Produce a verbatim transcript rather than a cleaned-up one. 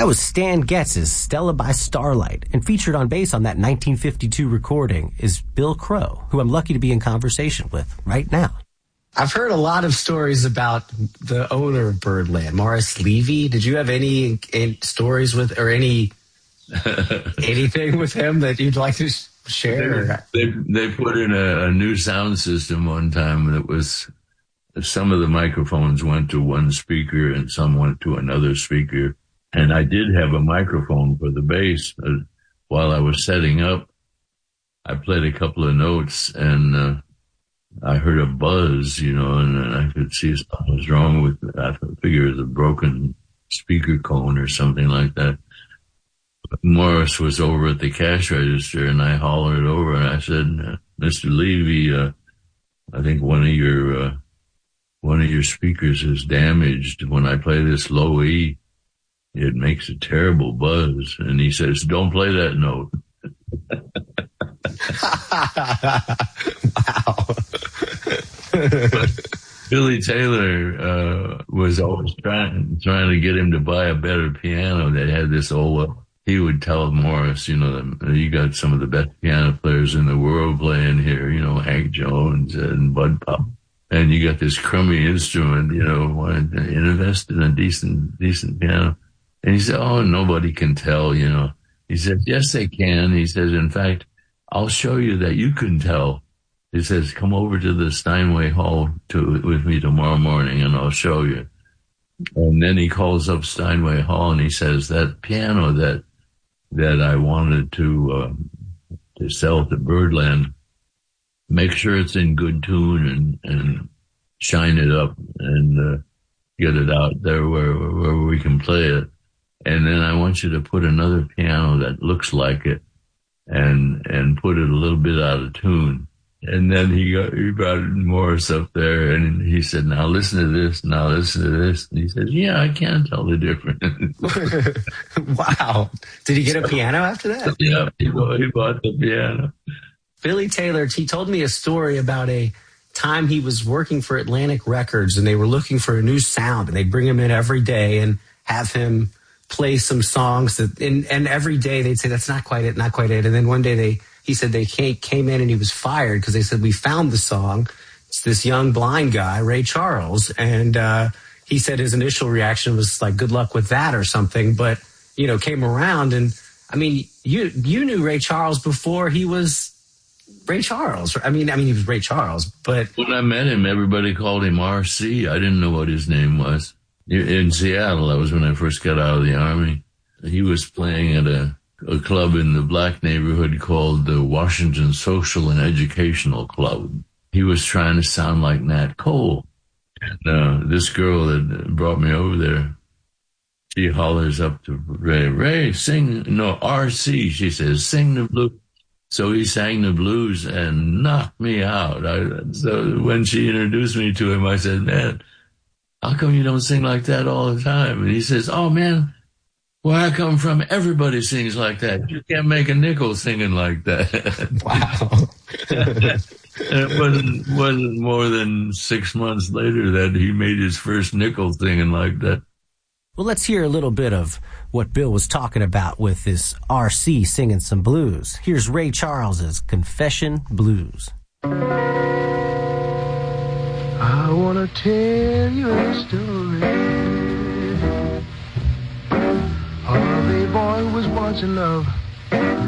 That was Stan Getz's Stella by Starlight, and featured on bass on that nineteen fifty-two recording is Bill Crow, who I'm lucky to be in conversation with right now. I've heard a lot of stories about the owner of Birdland, Morris Levy. Did you have any, any stories with, or any anything with him that you'd like to share? They, they, they put in a, a new sound system one time that was, some of the microphones went to one speaker and some went to another speaker. And I did have a microphone for the bass. Uh, while I was setting up, I played a couple of notes and uh, I heard a buzz, you know, and, and I could see something was wrong with it. I figured it was a broken speaker cone or something like that. Morris was over at the cash register and I hollered over and I said, Mister Levy, uh, I think one of your, uh, one of your speakers is damaged. When I play this low E, it makes a terrible buzz. And he says, don't play that note. Wow. Billy Taylor uh, was always trying trying to get him to buy a better piano. They had this old, he would tell Morris, you know, you got some of the best piano players in the world playing here, you know, Hank Jones and Bud Pop. And you got this crummy instrument, you know, want to invest in a decent, decent piano. And he said, oh, nobody can tell, you know. He said, yes, they can. He says, in fact, I'll show you that you can tell. He says, come over to the Steinway Hall to, with me tomorrow morning and I'll show you. And then he calls up Steinway Hall and he says, that piano that, that I wanted to, uh, to sell to Birdland, make sure it's in good tune and, and shine it up and, uh, get it out there where, where we can play it. And then I want you to put another piano that looks like it and, and put it a little bit out of tune. And then he got, he brought Morris up there and he said, now listen to this, now listen to this. And he said, yeah, I can tell the difference. Wow. Did he get a piano after that? Yeah, he bought, he bought the piano. Billy Taylor, he told me a story about a time he was working for Atlantic Records and they were looking for a new sound and they'd bring him in every day and have him play some songs that, and, and every day they'd say, that's not quite it, not quite it. And then one day they, he said they came, came in and he was fired because they said, we found the song. It's this young blind guy, Ray Charles. And, uh, he said his initial reaction was like, good luck with that or something, but, you know, came around. And I mean, you, you knew Ray Charles before he was Ray Charles. I mean, I mean, he was Ray Charles, but when I met him, everybody called him R C. I didn't know what his name was. In Seattle, that was when I first got out of the Army. He was playing at a, a club in the black neighborhood called the Washington Social and Educational Club. He was trying to sound like Nat Cole. And uh, this girl that brought me over there, she hollers up to Ray, Ray, sing, no, R C, she says, sing the blues. So he sang the blues and knocked me out. I, so when she introduced me to him, I said, man, how come you don't sing like that all the time? And he says, oh, man, where I come from, everybody sings like that. You can't make a nickel singing like that. Wow. And it wasn't, wasn't more than six months later that he made his first nickel singing like that. Well, let's hear a little bit of what Bill was talking about with this R C singing some blues. Here's Ray Charles's Confession Blues. I want to tell you a story of a boy who was once in love